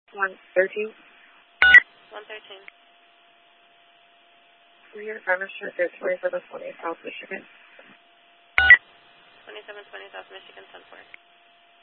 113. 113. We're here from territory for the 20 South Michigan. 2720 South Michigan, 10-4.